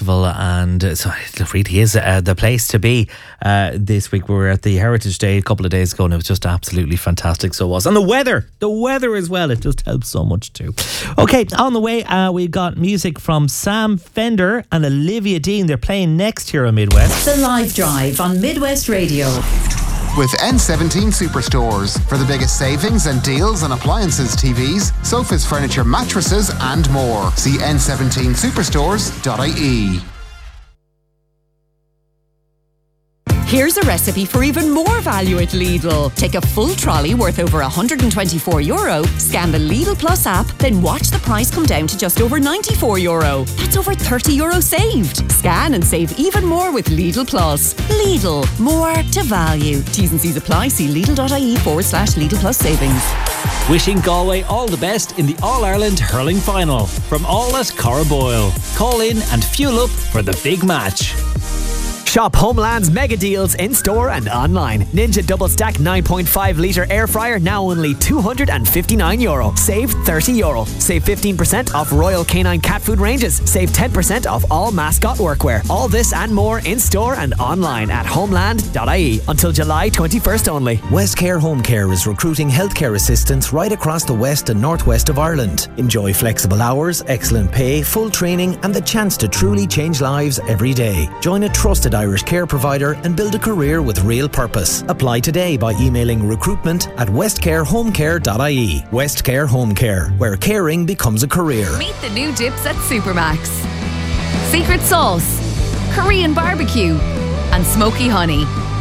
Festival, and so it really is the place to be this week. We were at the Heritage Day a couple of days ago, and it was just absolutely fantastic. So it was. And the weather as well, it just helps so much too. Okay, on the way, we've got music from Sam Fender and Olivia Dean. They're playing next here on Midwest. The Live Drive on Midwest Radio. With N17 Superstores for the biggest savings and deals on appliances, TVs, sofas, furniture, mattresses and more. See n17superstores.ie. Here's a recipe for even more value at Lidl. Take a full trolley worth over €124, scan the Lidl Plus app, then watch the price come down to just over €94. That's over €30 saved. Scan and save even more with Lidl Plus. Lidl, more to value. T's and C's apply. See Lidl.ie/Lidl Plus savings. Wishing Galway all the best in the All-Ireland Hurling Final. From all at Corraboyle. Call in and fuel up for the big match. Shop Homeland's mega deals in store and online. Ninja Double Stack 9.5 litre air fryer now only €259. Save €30. Save 15% off Royal Canine cat food ranges. Save 10% off all mascot workwear. All this and more in store and online at homeland.ie until July 21st only. Westcare Home Care is recruiting healthcare assistants right across the west and northwest of Ireland. Enjoy flexible hours, excellent pay, full training and the chance to truly change lives every day. Join a trusted Irish care provider and build a career with real purpose. Apply today by emailing recruitment@westcarehomecare.ie. Westcare Home Care, where caring becomes a career. Meet the new dips at Supermax. Secret sauce, Korean barbecue, and smoky honey.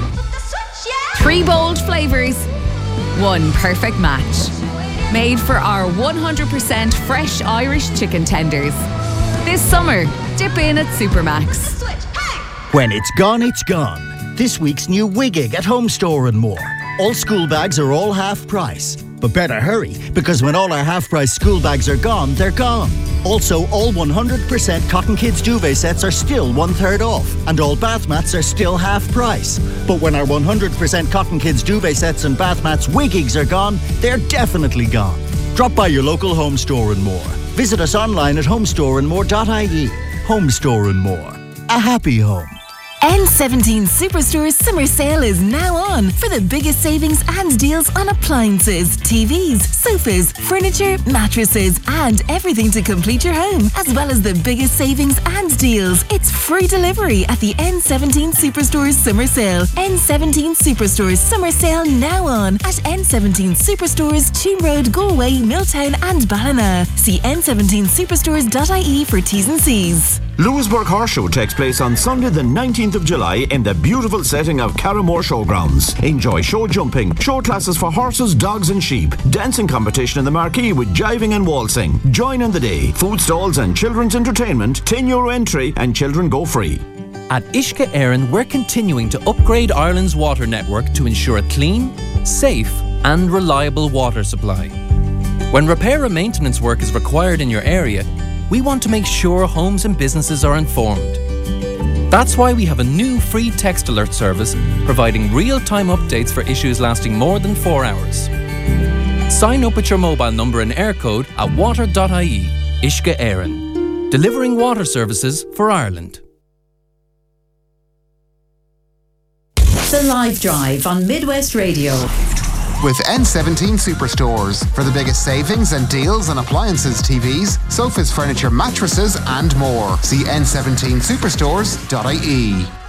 3 bold flavours, 1 perfect match. Made for our 100% fresh Irish chicken tenders. This summer, dip in at Supermax. When it's gone, This week's new Wigig at Home Store and More. All school bags are all half price. But better hurry, because when all our half price school bags are gone, they're gone. Also, all 100% Cotton Kids duvet sets are still 1/3 off, and all bath mats are still half price. But when our 100% Cotton Kids duvet sets and bath mats Wigigs are gone, they're definitely gone. Drop by your local Home Store and More. Visit us online at homestoreandmore.ie. Home Store and More. A happy home. N17 Superstore's summer sale is now on for the biggest savings and deals on appliances, TVs, sofas, furniture, mattresses, and everything to complete your home, as well as the biggest savings and deals. It's free delivery at the N17 Superstore's summer sale. N17 Superstore's summer sale now on at N17 Superstores, Tune Road, Galway, Milltown, and Ballina. See n17superstores.ie for T's and C's. Lewisburg Horse Show takes place on Sunday the 19th of July in the beautiful setting of Carramore Showgrounds. Enjoy show jumping, show classes for horses, dogs and sheep, dancing competition in the marquee with jiving and waltzing. Join in the day. Food stalls and children's entertainment, €10 entry and children go free. At Uisce Éireann, we're continuing to upgrade Ireland's water network to ensure a clean, safe and reliable water supply. When repair and maintenance work is required in your area, we want to make sure homes and businesses are informed. That's why we have a new free text alert service providing real-time updates for issues lasting more than 4 hours. Sign up with your mobile number and air code at water.ie. Uisce Éireann, delivering water services for Ireland. The Live Drive on Midwest Radio. With N17 Superstores for the biggest savings and deals on appliances, TVs, sofas, furniture, mattresses and more. See n17superstores.ie.